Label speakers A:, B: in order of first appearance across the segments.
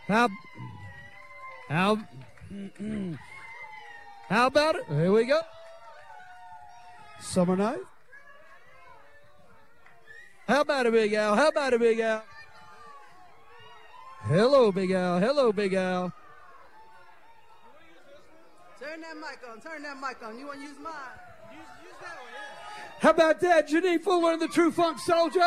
A: How about it? Here we go. Summer night. How about it, Big Al? How about it, Big Al? Hello, Big Al. Hello, Big Al.
B: Turn that mic on. Turn that mic on. You want to use mine? Use that one, yeah.
A: How about that? Janine Fuller and the True Funk Soldiers.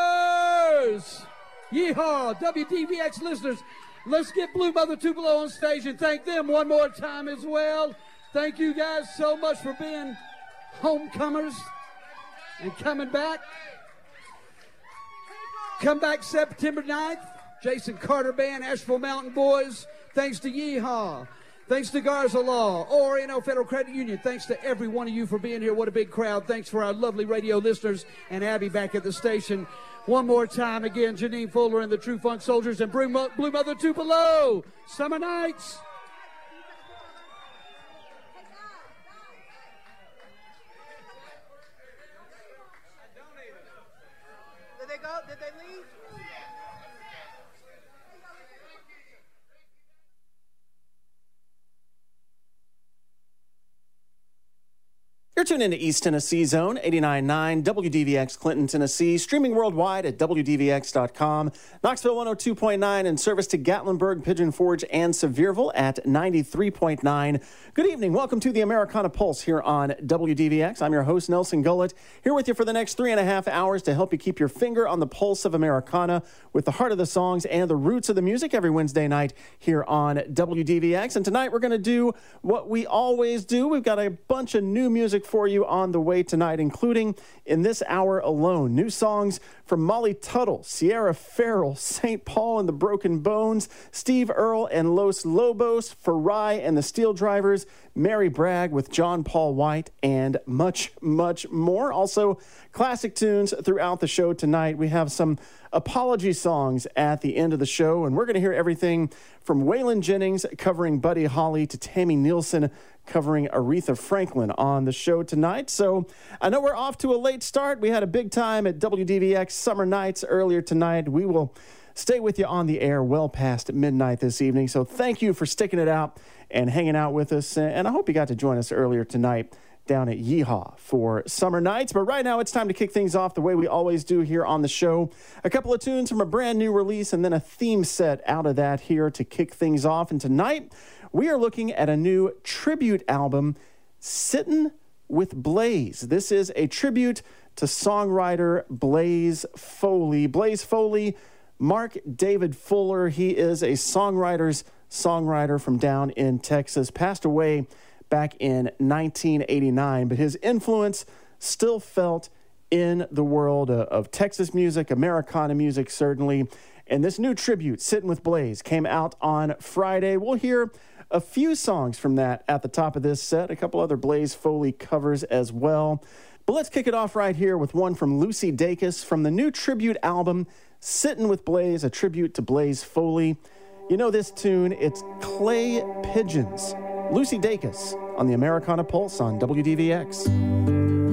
A: Yeehaw. WDVX listeners, let's get Blue Mother Tupelo on stage and thank them one more time as well. Thank you guys so much for being homecomers and coming back. Come back September 9th. Jason Carter Band, Asheville Mountain Boys. Thanks to Yeehaw. Thanks to Garza Law, Oriental Federal Credit Union. Thanks to every one of you for being here. What a big crowd. Thanks for our lovely radio listeners and Abby back at the station. One more time again, Janine Fuller and the True Funk Soldiers and Blue Mother Tupelo. Summer Nights.
B: Did they go? Did they leave?
C: You're tuned into East Tennessee Zone, 89.9 WDVX Clinton, Tennessee, streaming worldwide at WDVX.com. Knoxville 102.9 and service to Gatlinburg, Pigeon Forge, and Sevierville at 93.9. Good evening. Welcome to the Americana Pulse here on WDVX. I'm your host, Nelson Gullett, here with you for the next 3.5 hours to help you keep your finger on the pulse of Americana with the heart of the songs and the roots of the music every Wednesday night here on WDVX. And tonight we're going to do what we always do. We've got a bunch of new music for you on the way tonight, including in this hour alone, new songs from Molly Tuttle, Sierra Farrell, St. Paul and the Broken Bones, Steve Earle and Los Lobos, Farai and the Steel Drivers, Mary Bragg with John Paul White, and much, much more. Also, classic tunes throughout the show tonight. We have some apology songs at the end of the show, and we're going to hear everything from Waylon Jennings covering Buddy Holly to Tammy Nielsen covering Aretha Franklin on the show tonight. So I know we're off to a late start. We had a big time at WDVX Summer Nights earlier tonight. We will stay with you on the air well past midnight this evening. So thank you for sticking it out and hanging out with us. And I hope you got to join us earlier tonight down at Yeehaw for Summer Nights. But right now it's time to kick things off the way we always do here on the show. A couple of tunes from a brand new release and then a theme set out of that here to kick things off. And tonight we are looking at a new tribute album, Sittin' with Blaze. This is a tribute to songwriter Blaze Foley. Blaze Foley, Mark David Fuller, he is a songwriter from down in Texas, passed away back in 1989, but his influence still felt in the world of Texas music, Americana music, certainly. And this new tribute, Sittin' with Blaze, came out on Friday. We'll hear a few songs from that at the top of this set, a couple other Blaze Foley covers as well. But let's kick it off right here with one from Lucy Dacus from the new tribute album, Sittin' with Blaze, a tribute to Blaze Foley. You know this tune, it's Clay Pigeons. Lucy Dacus on the Americana Pulse on WDVX.